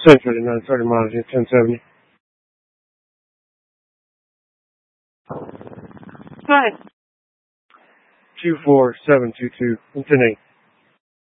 Central 930 miles, 1070. Go ahead. 24722, 10-8.